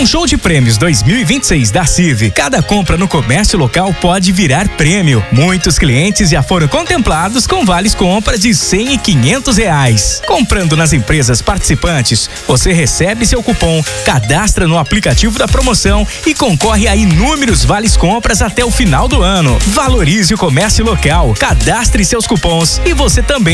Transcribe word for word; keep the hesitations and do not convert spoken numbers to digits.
Com Show de Prêmios dois mil e vinte e seis da C I V, cada compra no comércio local pode virar prêmio. Muitos clientes já foram contemplados com vales compras de cem e quinhentos reais. Comprando nas empresas participantes, você recebe seu cupom, cadastra no aplicativo da promoção e concorre a inúmeros vales compras até o final do ano. Valorize o comércio local, cadastre seus cupons e você também